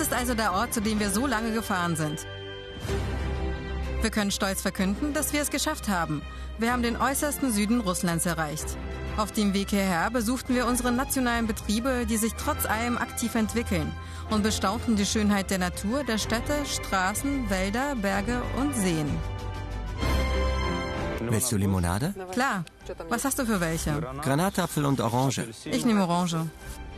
ist also der Ort, zu dem wir so lange gefahren sind. Wir können stolz verkünden, dass wir es geschafft haben. Wir haben den äußersten Süden Russlands erreicht. Auf dem Weg hierher besuchten wir unsere nationalen Betriebe, die sich trotz allem aktiv entwickeln, und bestaunten die Schönheit der Natur, der Städte, Straßen, Wälder, Berge und Seen. Willst du Limonade? Klar. Was hast du für welche? Granatapfel und Orange. Ich nehme Orange.